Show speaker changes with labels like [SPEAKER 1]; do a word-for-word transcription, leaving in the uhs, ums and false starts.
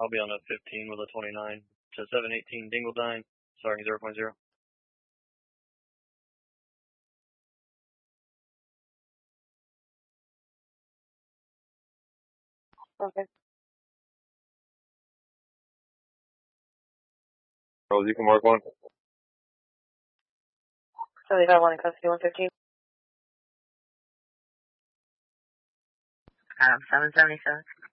[SPEAKER 1] I'll be on a fifteen with a twenty-nine to seven eighteen Dingledine, starting zero point zero.
[SPEAKER 2] Okay.
[SPEAKER 3] Rose, you can mark one.
[SPEAKER 2] So we got one in custody, one fifteen. Um, seven seventy-seven.